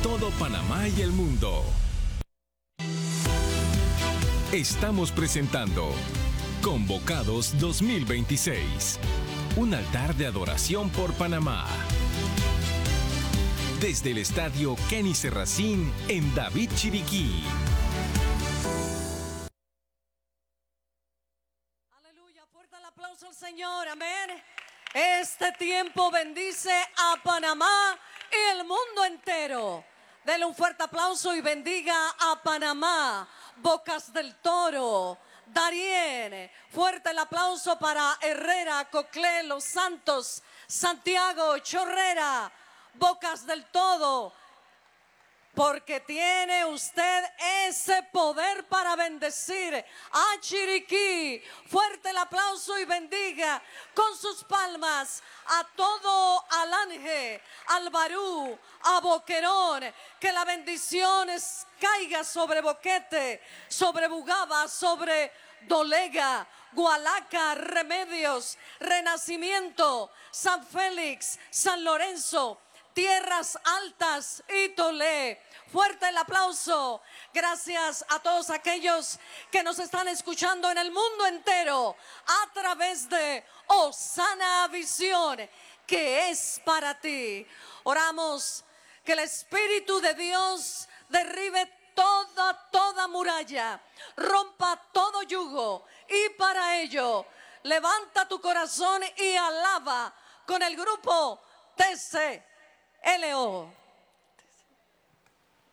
todo Panamá y el mundo. Estamos presentando Convocados 2026. Un altar de adoración por Panamá. Desde el estadio Kenny Serracín en David Chiriquí. Aleluya, fuerte el aplauso al Señor, amén. Este tiempo bendice a Panamá y el mundo entero. Denle un fuerte aplauso y bendiga a Panamá, Bocas del Toro, Darién. Fuerte el aplauso para Herrera, Coclé, Los Santos, Santiago, Chorrera, Bocas del Todo, porque tiene usted ese poder para bendecir a Chiriquí. Fuerte el aplauso y bendiga con sus palmas a todo Alange, al Barú, a Boquerón. Que la bendición caiga sobre Boquete, sobre Bugaba, sobre Dolega, Gualaca, Remedios, Renacimiento, San Félix, San Lorenzo, Tierras Altas y Tolé. Fuerte el aplauso. Gracias a todos aquellos que nos están escuchando en el mundo entero a través de Osana Visión, que es para ti. Oramos que el Espíritu de Dios derribe toda muralla, rompa todo yugo, y para ello levanta tu corazón y alaba con el grupo TCLO.